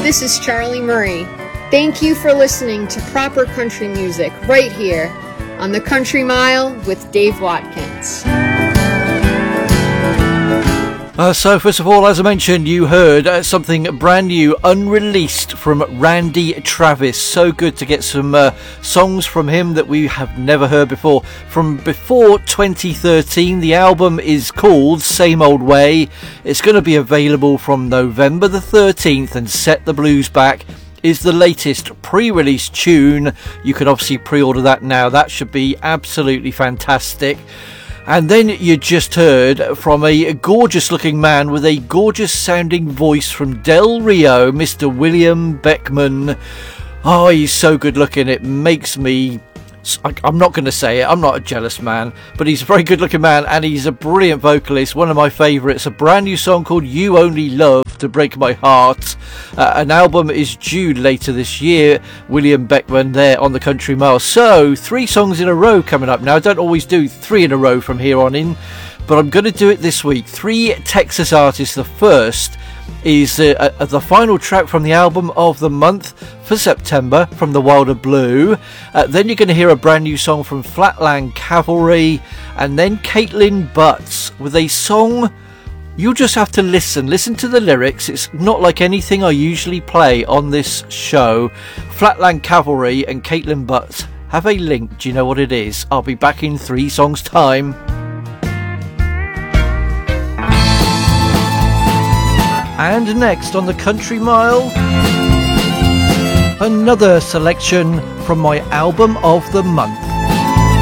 this is Charlie Murray. Thank you for listening to proper country music right here on the Country Mile with Dave Watkins. So first of all, as I mentioned, you heard something brand new, unreleased from Randy Travis. So good to get some songs from him that we have never heard before. From before 2013, the album is called Same Old Way. It's going to be available from November the 13th, and Set the Blues Back is the latest pre-release tune. You can obviously pre-order that now. That should be absolutely fantastic. And then you just heard from a gorgeous looking man with a gorgeous sounding voice from Del Rio, Mr. William Beckman. Oh, he's so good looking, it makes me... I'm not going to say it, I'm not a jealous man, but he's a very good looking man and he's a brilliant vocalist, one of my favourites. A brand new song called You Only Love to Break My Heart. An album is due later this year. William Beckman there on the Country Mile. So 3 songs in a row coming up now. I don't always do 3 in a row from here on in, but I'm going to do it this week. 3 Texas artists. The first is the final track from the album of the month for September from The Wilder Blue. Then you're going to hear a brand new song from Flatland Cavalry, and then Caitlin Butts with a song you'll just have to listen to the lyrics. It's not like anything I usually play on this show. Flatland Cavalry and Caitlin Butts have a link. Do you know what it is? I'll be back in 3 songs time. And next on the Country Mile, another selection from my album of the month.